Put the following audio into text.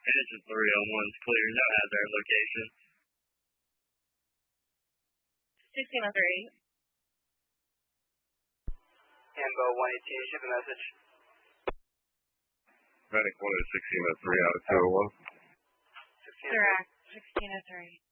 Engine 301's clear, no hazard location. 1603. Ambo 118, ship a message. Medic 1 is 1603 out of 201. Direct, 1603.